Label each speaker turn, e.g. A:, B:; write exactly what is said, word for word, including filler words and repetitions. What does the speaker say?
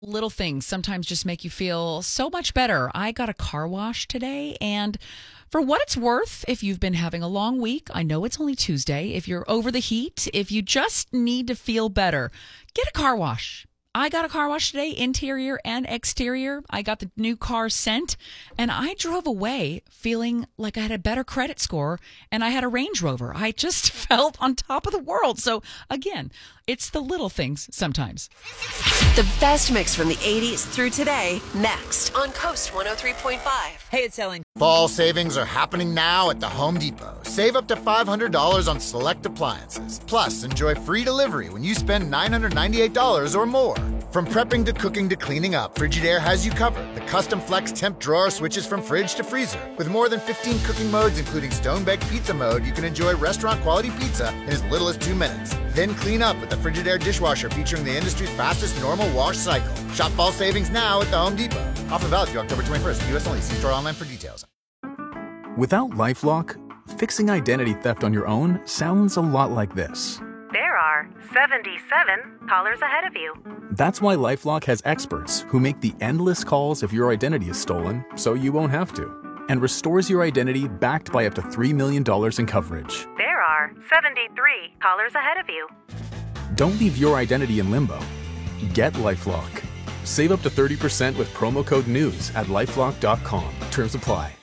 A: Little things sometimes just make you feel so much better. I got a car wash today, and for what it's worth, if you've been having a long week, I know it's only Tuesday, if you're over the heat, if you just need to feel better, get a car wash. I got a car wash today, interior and exterior. I got the new car sent, and I drove away feeling like I had a better credit score, and I had a Range Rover. I just felt on top of the world. So, again, it's the little things sometimes.
B: The best mix from the eighties through today, next on Coast one oh three point five.
C: Hey, it's Ellen.
D: Fall savings are happening now at the Home Depot. Save up to five hundred dollars on select appliances. Plus, enjoy free delivery when you spend nine hundred ninety-eight dollars or more. From prepping to cooking to cleaning up, Frigidaire has you covered. The custom flex temp drawer switches from fridge to freezer. With more than fifteen cooking modes, including stone-baked pizza mode, you can enjoy restaurant-quality pizza in as little as two minutes. Then clean up with the Frigidaire dishwasher featuring the industry's fastest normal wash cycle. Shop fall savings now at the Home Depot. Offer valid through October twenty-first. U S only. See store online for details.
E: Without LifeLock, fixing identity theft on your own sounds a lot like this.
F: There are seventy-seven callers ahead of you.
E: That's why LifeLock has experts who make the endless calls if your identity is stolen, so you won't have to, and restores your identity backed by up to three million dollars in coverage.
F: There are seventy-three callers ahead of you.
E: Don't leave your identity in limbo. Get LifeLock. Save up to thirty percent with promo code NEWS at lifelock dot com. Terms apply.